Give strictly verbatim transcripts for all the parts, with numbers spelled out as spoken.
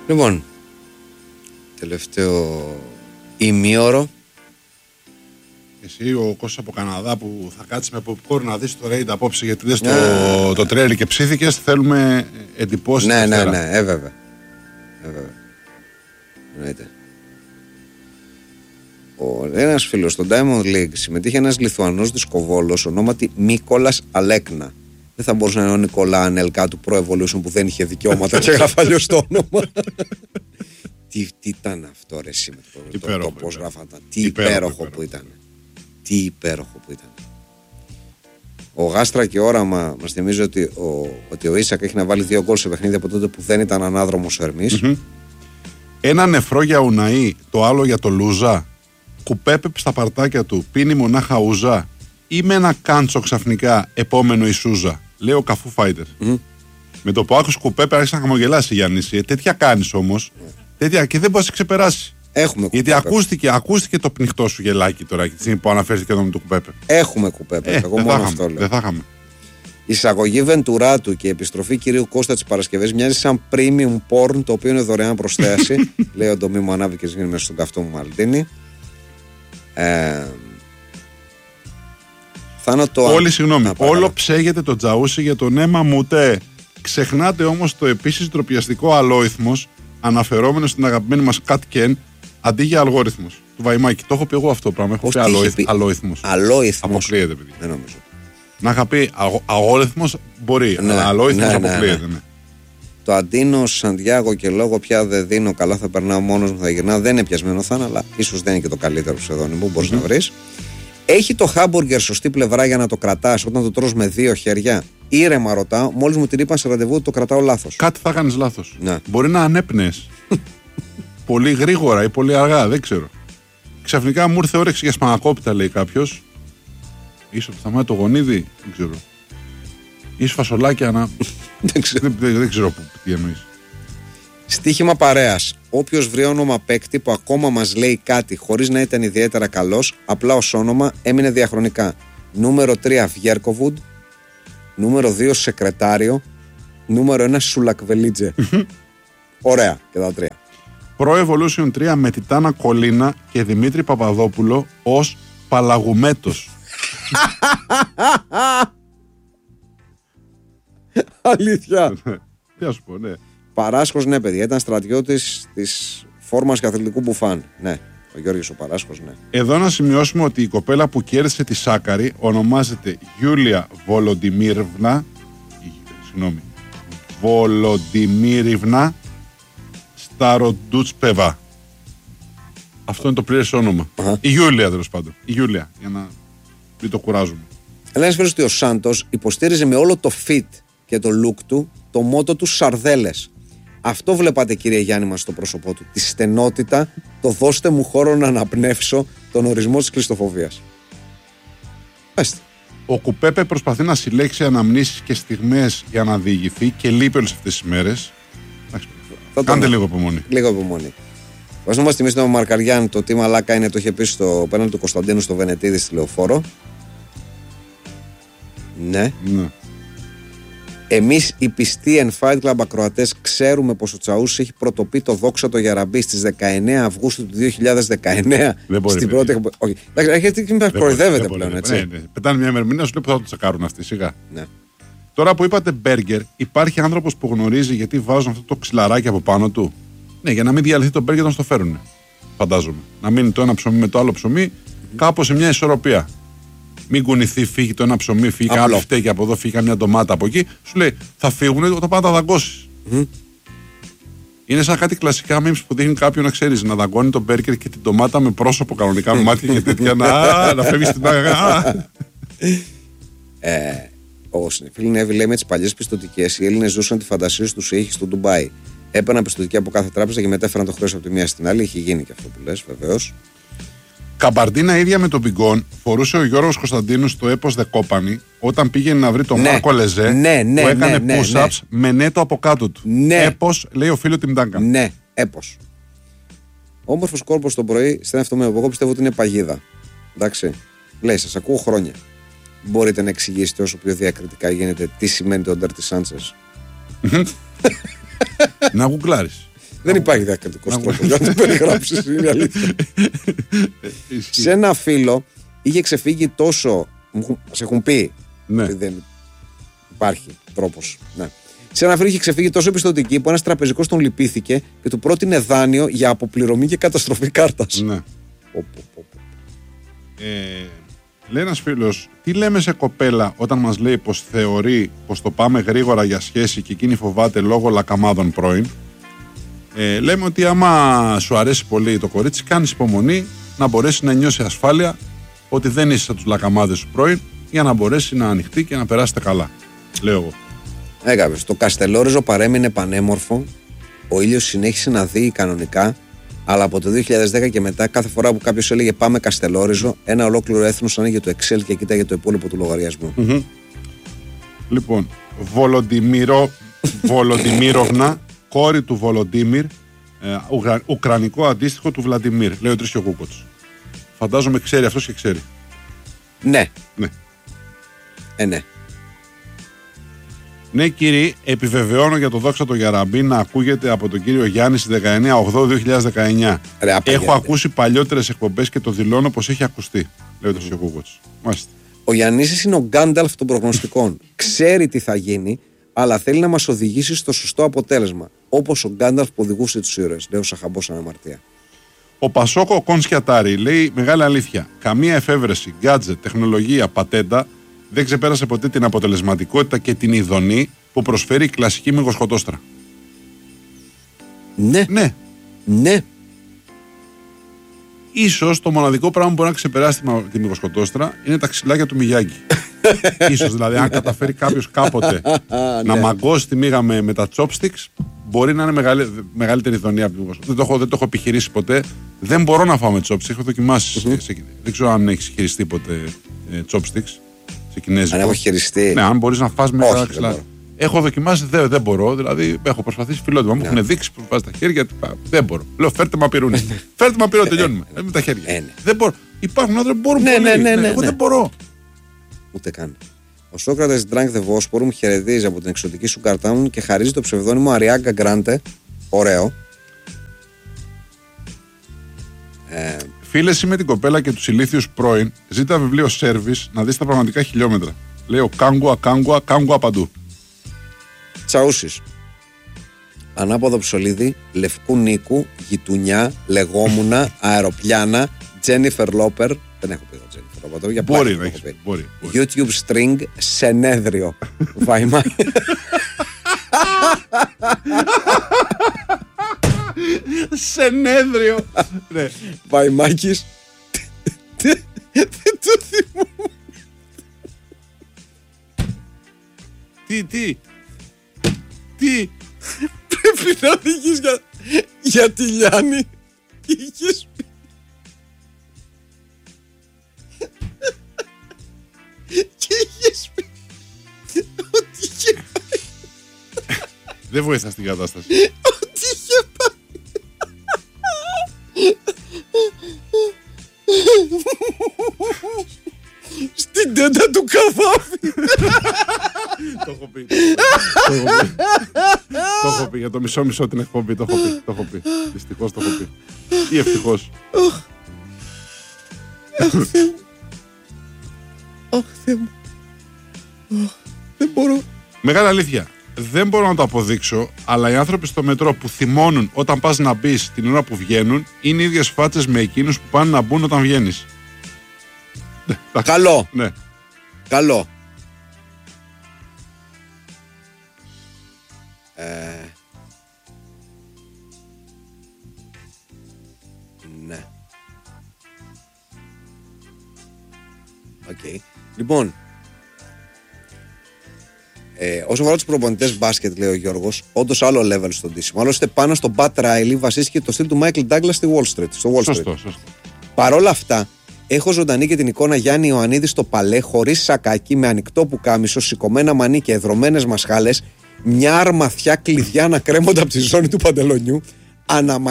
Λοιπόν, τελευταίο ημίωρο. Εσύ ο Κώστας από Καναδά που θα κάτσεις με popcorn να δεις το raid απόψε, γιατί δες το, το τρέλι και ψήθηκες, θέλουμε εντυπώσεις. Ναι, ναι, ναι, ε, βέβαια. Ε, βέβαια. Εννοείται. Ένας φίλος στο Diamond League συμμετείχε ένας Λιθουανός δισκοβόλος ονόματι Μίκολας Αλέκνα. Δεν θα μπορούσε να είναι ο Νικολά Ανελκά του Pro Evolution που δεν είχε δικαιώματα και έγραφε αλλιώς το όνομα. τι, τι ήταν αυτό ρε εσύ με το, το, το πώς γράφαταν. Τι υπέροχο, υπέροχο που ήταν. Τι υπέροχο που ήταν. Ο Γάστρα και όραμα μας θυμίζει ότι ο, ότι ο Ίσακ έχει να βάλει δύο γκολ σε παιχνίδι από τότε που δεν ήταν ανάδρομος ο Ερμής. Mm-hmm. Ένα νεφρό για Ουναή, το άλλο για το Λούζα. Κουπέπεπ στα παρτάκια του, πίνει μονάχα ούζα. Ή με ένα κάντσο ξαφνικά επόμενο η Σούζα. Λέει ο Καφού Φάιτερ. Mm. Με το που άκουσε Κουπέπε άρχισε να χαμογελάσει Γιάννης. Ε, τέτοια κάνεις όμως. Mm. Τέτοια και δεν μπορεί να σε ξεπεράσει. Έχουμε Γιατί ακούστηκε, ακούστηκε το πνιχτό σου γελάκι τώρα τη στιγμή που αναφέρθηκε εδώ με το Κουπέπε. Έχουμε Κουπέπε. Ε, Εγώ μόνο αυτό λέω. Δεν θα είχαμε. Η εισαγωγή Βεντουράτου και η επιστροφή κυρίου Κώστα τις Παρασκευές μοιάζει σαν premium porn, το οποίο είναι δωρεάν προσθέαση. Λέει ο Ντομή μου ανάβει και σβήνει μέσα στον καυτό μου Μαλτίνη. Ε, το Όλοι, συγγνώμη, όλο ψέγεται το τζαούσι για το αίμα μου τε. Ξεχνάτε όμως το επίσης ντροπιαστικό αλόιθμος αναφερόμενο στην αγαπημένη μας Κατ Κεν αντί για αλγόριθμος του Βαϊμάκη. Το έχω πει εγώ αυτό το πράγμα. Έχω πει αλόιθ, αλόιθμος. Αλόιθμος. Αποκλείεται, παιδιά. Δεν νομίζω. Να είχα πει αλγόριθμος μπορεί, ναι, αλλά αλόιθμος ναι, αποκλείεται. Ναι, ναι. Ναι. Το Αντίνο Σαντιάγο και λόγω πια δεν δίνω καλά, θα περνάω μόνος μου, θα γυρνάω. Δεν είναι πιασμένο θα είναι, αλλά ίσως δεν είναι και το καλύτερο ψευδόνυμο που μπορείς mm-hmm. να βρεις. Έχει το χάμπουργκερ σωστή πλευρά για να το κρατάς όταν το τρως με δύο χέρια. Ήρεμα ρωτάω, μόλις μου την είπαν σε ραντεβού ότι το κρατάω λάθος. Κάτι θα κάνεις λάθος. Ναι. Μπορεί να ανέπνεες πολύ γρήγορα ή πολύ αργά, δεν ξέρω. Ξαφνικά μου ήρθε όρεξη για σπανακόπιτα, λέει κάποιος. Ίσως θα το γονίδι, δεν ξέρω. Ή φασολάκια να. δεν, ξέρω. δεν, δεν ξέρω τι εννοείς. Στοίχημα παρέας. Όποιος βρει όνομα παίκτη που ακόμα μας λέει κάτι χωρίς να ήταν ιδιαίτερα καλός, απλά ως όνομα έμεινε διαχρονικά. Νούμερο τρία Βιέρκοβουντ. Νούμερο δύο Σεκρετάριο. Νούμερο ένα Σουλακβελίτζε. Ωραία και τα τρία. Pro Evolution τρία με Τιτάνα Κολίνα και Δημήτρη Παπαδόπουλο ως Παλαγουμέτος. Αλήθεια. Τι να σου πω, ναι. Παράσχος, ναι, παιδιά, ήταν στρατιώτης της φόρμας και αθλητικού μπουφάν. Ναι, ο Γιώργης ο Παράσχος, ναι. Εδώ να σημειώσουμε ότι η κοπέλα που κέρδισε τη Σάκαρη ονομάζεται Γιούλια Βολοντιμίρβνα. Συγγνώμη. Βολοντιμίρβνα Σταροντούτσπεβα. Αυτό είναι το πλήρες όνομα. Uh-huh. Η Γιούλια, τέλος πάντων. Η Γιούλια, για να μην το κουράζουμε. Αλλά να ότι ο Σάντος υποστήριζε με όλο το fit και το look του το μότο του Σαρδέλες. Αυτό βλέπατε, κύριε Γιάννη, μας στο πρόσωπό του. Τη στενότητα, το δώστε μου χώρο να αναπνεύσω, τον ορισμό της κλειστοφοβίας. Πέστε. Ο Κουπέπε προσπαθεί να συλλέξει αναμνήσεις και στιγμές για να διηγηθεί και λείπει όλες αυτές τις μέρες. Κάντε λίγο υπομονή. Λίγο υπομονή. Βάζω να μας θυμίσει τον Μαρκαριάν, το τι μαλάκα είναι, το είχε πει στο πέναλτι του Κωνσταντίνου στο Βενετίδη στη Λεωφόρο. Ναι. ναι. Εμείς οι πιστοί εν Fight Club ακροατές ξέρουμε πως ο Τσαούσης έχει πρωτοπεί το δόξα το Γιαραμπί στις δεκαεννέα Αυγούστου του δύο χιλιάδες δεκαεννέα. Δεν μπορεί. Στην πρώτη... Όχι. Έχετε να κοροϊδεύετε πλέον, μπορεί, έτσι. Ναι, ναι. Πετάνε μια ημερομηνία, σου λέει που θα το τσεκάρουν αυτοί, σιγά. Ναι. Τώρα που είπατε μπέργκερ, υπάρχει άνθρωπος που γνωρίζει γιατί βάζουν αυτό το ξυλαράκι από πάνω του. Ναι, για να μην διαλυθεί το μπέργκερ όταν στο φέρουν. Φαντάζομαι. Να μείνει το ένα ψωμί με το άλλο ψωμί, mm-hmm. κάπως σε μια ισορροπία. Μην κουνηθεί, φύγει το ένα ψωμί, φύγει κάποιο φτέκι από εδώ, φύγει καμιά ντομάτα από εκεί. Σου λέει, θα φύγουν όταν πάνε να τα δαγκώσεις. Mm. Είναι σαν κάτι κλασικά memes που δείχνει κάποιον να ξέρει να δαγκώνει τον μπέργκερ και την ντομάτα με πρόσωπο κανονικά, με μάτια και τέτοια. να, να φεύγει στην άγα. ε, ο Συνεφίλ Νέβη λέει με τις παλιές πιστωτικές οι Έλληνες ζούσαν τη φαντασία του σε ήχη στο Ντουμπάι. Έπαιρναν πιστωτική από κάθε τράπεζα και μετέφεραν το χρέος από τη μία στην άλλη. Είχε γίνει και αυτό που λες, βεβαίως. Καμπαρντίνα ίδια με τον Πιγκόν φορούσε ο Γιώργος Κωνσταντίνου στο έπος Δεκόπανη όταν πήγαινε να βρει τον ναι, Μάρκο Λεζέ ναι, ναι, που έκανε ναι, push-ups ναι. με νέτο από κάτω του. Ναι. Έπος, λέει ο φίλο Τιμντάγκα. Ναι, έπος. Όμορφος κόρπος το πρωί, στέλνει αυτό με εγώ πιστεύω ότι είναι παγίδα. Εντάξει. Λέει, σας ακούω χρόνια. Μπορείτε να εξηγήσετε όσο πιο διακριτικά γίνεται τι σημαίνει το Dirty Sanchez. Να γουγκλάρεις. Δεν υπάρχει διακριτικός τρόπος για να το περιγράψεις. Είναι αλήθεια. Σε ένα φίλο είχε ξεφύγει τόσο. Μας έχουν πει. Ναι. Δεν υπάρχει τρόπος. Ναι. Σε ένα φίλο είχε ξεφύγει τόσο πιστωτική που ένας τραπεζικός τον λυπήθηκε και του πρότεινε δάνειο για αποπληρωμή και καταστροφή κάρτας. Ναι. Πω, πω, πω, πω. Ε, λέει ένας φίλος, τι λέμε σε κοπέλα όταν μας λέει πως θεωρεί πως το πάμε γρήγορα για σχέση και εκείνη φοβάται λόγω λακαμάδων πρώην. Ε, λέμε ότι άμα σου αρέσει πολύ το κορίτσι, κάνεις υπομονή να μπορέσει να νιώσει ασφάλεια ότι δεν είσαι σαν τους λακαμάδες σου πρώην, για να μπορέσει να ανοιχτεί και να περάσετε καλά. Λέω εγώ. Έκαβες. Το Καστελόριζο παρέμεινε πανέμορφο. Ο ήλιος συνέχισε να δει κανονικά. Αλλά από το δύο χιλιάδες δέκα και μετά, κάθε φορά που κάποιος έλεγε πάμε Καστελόριζο, ένα ολόκληρο έθνος άνοιγε το Excel και κοίταγε το υπόλοιπο του λογαριασμού. Mm-hmm. Λοιπόν, Βολοντιμίρο, Βολοντιμίροβνα, κόρη του Βολοντίμιρ, ε, ουκρα, ουκρανικό αντίστοιχο του Βλαντιμίρ, λέει ο Τρίσιο Κούκοτς. Φαντάζομαι ξέρει αυτός και ξέρει. Ναι. Ναι. Ε, ναι. Ναι, κύριε, επιβεβαιώνω για το δόξα το Γιαραμπή να ακούγεται από τον κύριο Γιάννη στις δεκαεννέα οκτώ δύο χιλιάδες δεκαεννέα. Ρε, Έχω ακούσει παλιότερες εκπομπές και το δηλώνω πως έχει ακουστεί. Λέει ο Τρίσιο Κούκοτς. Μάλιστα. Ο Γιαννίσης είναι ο Γκάνταλφ των προγνωστικών. Ξέρει τι θα γίνει, αλλά θέλει να μας οδηγήσει στο σωστό αποτέλεσμα. Όπως ο Γκάνταλφ που οδηγούσε τους ήρωες. Λέει ο Σαχαμπός αναμαρτία. Ο Πασόκο Κονσιατάρη λέει μεγάλη αλήθεια. Καμία εφεύρεση, γκάτζετ, τεχνολογία, πατέντα δεν ξεπέρασε ποτέ την αποτελεσματικότητα και την ειδονή που προσφέρει η κλασική μυγοσκοτόστρα. Ναι. Ναι. Ναι. Ίσως το μοναδικό πράγμα που μπορεί να ξεπεράσει τη μυγοσκοτόστρα είναι τα ξυλάκια του Μιγιάγκη. Ίσως δηλαδή, αν καταφέρει κάποιος κάποτε να μαγκώσει τη μύγα με, με τα chopsticks, μπορεί να είναι μεγαλύ, μεγαλύτερη ειδονία από τη μυγοσκοτόστρα. Δεν το έχω, δεν το έχω επιχειρήσει ποτέ. Δεν μπορώ να φάω με chopsticks. Έχω δοκιμάσει. Mm-hmm. Σε, δεν ξέρω αν έχει χειριστεί ποτέ ε, chopsticks. Σε κινέζικο. Αν έχω χειριστεί. Ναι, αν μπορεί να φας με τα ξυλάκια. Έχω δοκιμάσει, δεν, δεν μπορώ. Δηλαδή, έχω προσπαθήσει φιλότιμα. Μου yeah. έχουν δείξει που βάζει τα χέρια. Δεν μπορώ. Λέω, φέρτε με απειρούνι. Φέρτε με απειρούνι, τελειώνουμε. με τα χέρια. Ε, ναι. Δεν μπορώ. Υπάρχουν άνθρωποι που μπορούν ναι, πολύ. Ναι, ναι, ναι, εγώ ναι. δεν μπορώ. Ούτε καν. Ο Σόκρατες Drunk the Vosporum χαιρετίζει από την εξωτική σου καρτάμουν και χαρίζει το ψευδόνυμο Αριάγκα Γκράντε. Ωραίο. Ε... Φίλε, εσύ με την κοπέλα και τους ηλίθιους πρώην, ζήτα βιβλίο Service να δεις τα πραγματικά χιλιόμετρα. Λέω κάγκουα, κάγκουα, κάγκουα παντού. Τσαούσης. Ανάποδο ψολίδι, Λευκού Νίκου, Γειτουνιά, Λεγόμουνα, Αεροπλάνα, Τζένιφερ Λόπερ. Δεν έχω πει εδώ Τζένιφερ Λόπερ. Για μπορεί να έχεις πει. Μπορεί, μπορεί. YouTube String, Σενέδριο. Βαϊμάκι. Σενέδριο. Ναι. Βαϊμάκης. Δεν το θυμούμαι. Τι, τι. Τι. Πρέπει να οδηγείς για, για τη Λιάννη. Και είχες πει. Και είχες πει ότι είχε πάει. Δεν βοήθα στην κατάσταση. Ότι είχε πάει. Στην τέντα του Καβάφη. Το έχω πει. Το έχω πει για το μισό μισό την εκπομπή. Το έχω πει. Δυστυχώς το έχω πει. Ή ευτυχώς. Αχ, Θεέ μου. Αχ, Θεέ μου. Δεν μπορώ. Μεγάλη αλήθεια. Δεν μπορώ να το αποδείξω, αλλά οι άνθρωποι στο μετρό που θυμώνουν όταν πας να μπεις την ώρα που βγαίνουν είναι οι ίδιες φάτσες με εκείνους που πάνε να μπουν όταν βγαίνεις. Καλό. Ναι. Καλό. Ε... Ναι. Οκ. Okay. Λοιπόν, ε, όσο αφορά τους προπονητές μπάσκετ, λέει ο Γιώργος, όντως άλλο level στον τίσιμο. Άλλωστε πάνω στον Pat Riley βασίστηκε το στυλ του Michael Douglas στη Wall Street, στο Wall Street. Σωστό, σωστό. Παρ' όλα αυτά, έχω ζωντανή και την εικόνα Γιάννη Ιωαννίδη στο παλέ, χωρίς σακάκι, με ανοιχτό πουκάμισο, σηκωμένα μανί και εδρωμένες μασχάλες, μια αρμαθιά κλειδιά να κρέμονται από τη ζώνη του παντελονιού,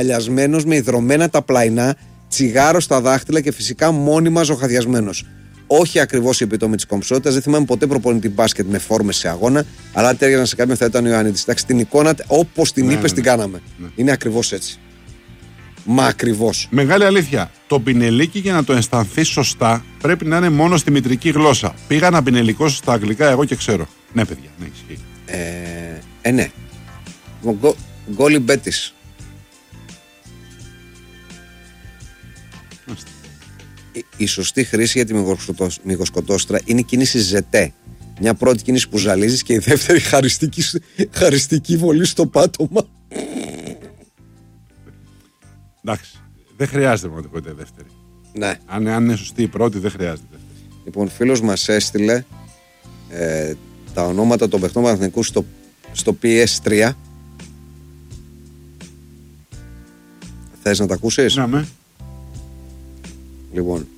αναμαλιασμένος με ιδρωμένα τα πλαϊνά, τσιγάρο στα δάχτυλα και φυσικά μόνιμα ζωχαδιασμένος. όχι ακριβώς η επιτομή της κομψότητας. Δεν θυμάμαι ποτέ προπονητή μπάσκετ με φόρμες σε αγώνα, αλλά αν τέριαζαν σε κάποιον θα ήταν ο Ιωαννίδης. Εντάξει, την εικόνα όπως την ναι, είπες ναι, την κάναμε. Ναι. Είναι ακριβώς έτσι. Μα ακριβώς. Μεγάλη αλήθεια. Το πινελίκι για να το αισθανθεί σωστά πρέπει να είναι μόνο στη μητρική γλώσσα. Πήγα να πινελικώσω στα αγγλικά, εγώ και ξέρω. Ναι, παιδιά, ναι, ισχύει. Ε, ε ναι. Γκόλι Μπέτης. Η, η σωστή χρήση για τη μυγοσκοτόστρα είναι η κίνηση ζετέ. Μια πρώτη κίνηση που ζαλίζεις και η δεύτερη χαριστική, χαριστική βολή στο πάτωμα. Εντάξει. Δεν χρειάζεται πραγματικότητα η δεύτερη. Ναι. Αν, αν είναι σωστή η πρώτη, δεν χρειάζεται η δεύτερη. Λοιπόν, φίλος μας έστειλε ε, τα ονόματα των παιχτών Παναθηναϊκού στο, στο πι ες τρία. Θες να τα ακούσεις? Ναι, με. Λοιπόν,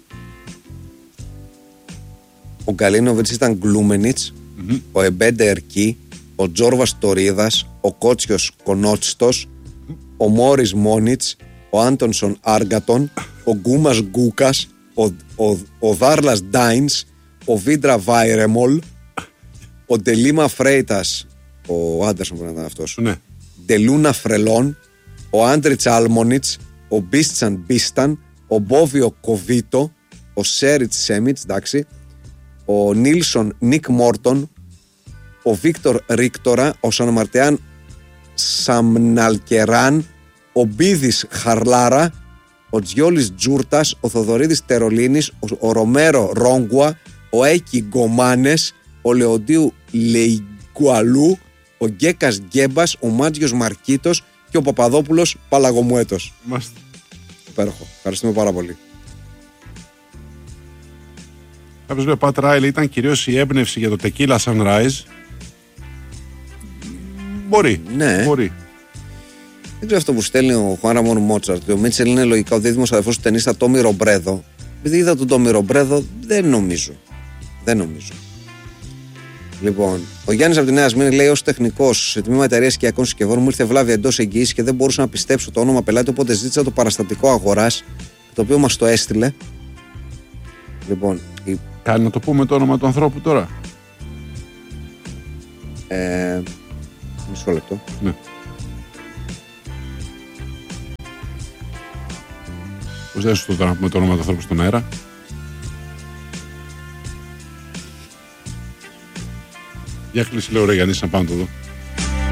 ο Γκαλίνοβιτς ήταν Γκλούμενιτς, mm-hmm. ο Εμπέντε Ερκή, ο Τζόρβας Τορίδας, ο Κότσιος Κονότσιστος, mm-hmm. ο Μόρις Μόνιτς, ο Άντονσον Άργατον, ο Γκούμας Γκούκας, ο, ο, ο Δάρλας Ντάινς, ο Βίντρα Βάιρεμολ, ο Ντελίμα Φρέιτας, ο Άντερσον πρέπει να ήταν αυτός, ναι. Ντελούνα Φρελόν, ο Άντριτς Άλμονιτς, ο Μπίστσαν Μπίσταν, ο Μπόβιο Κοβίτο, ο Σέριτς Σέμιτς, εντάξει, ο Νίλσον Νίκ Μόρτον, ο Βίκτορ Ρίκτορα, ο Σανομαρτεάν Σαμναλκεράν, ο Μπίδης Χαρλάρα, ο Τζιόλης Τζούρτας, ο Θοδωρίδης Τερολίνης, ο, ο Ρομέρο Ρόγκουα, ο Έκη Γκομάνες, ο Λεοντίου Λεϊγκουαλού, ο Γκέκας Γκέμπας, ο Μάτζιος Μαρκίτος και ο Παπαδόπουλος Παλαγομουέτος. Μάστε. Υπέροχο. Ευχαριστούμε πάρα πολύ. Κάποιος λέει ο Πατ Ράιλι ήταν κυρίως η έμπνευση για το Tequila Sunrise. Μπορεί. Ναι. Μπορεί. Δεν ξέρω αυτό που στέλνει ο Χουάραμον Μότσαρτ. Ο Μίτσελ είναι λογικά ο δίδυμος αδερφός του ταινίστα Τόμι Ρομπρέδο. Επειδή είδα τον Τόμι Ρομπρέδο, δεν νομίζω. Δεν νομίζω. Λοιπόν, ο Γιάννης από τη Νέα Σμύρνη λέει: ως τεχνικός σε τμήμα εταιρείας οικιακών συσκευών μου ήρθε βλάβη εντός εγγύησης και δεν μπορούσα να πιστέψω το όνομα πελάτη. Οπότε ζήτησα το παραστατικό αγοράς, το οποίο μας το έστειλε. Λοιπόν, η... Κάνει να το πούμε το όνομα του ανθρώπου τώρα. Ε, μισό λεπτό. Ναι. Πώς δεν σου το να πούμε το όνομα του ανθρώπου στον αέρα. Για κλείσει λέω ρε Γιάννης να πάμε το δω.